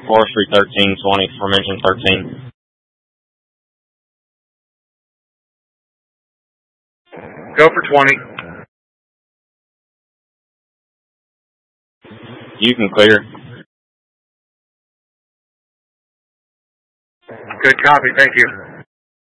Forestry 1320 from engine 13. Go for 20. You can clear. Good copy, thank you.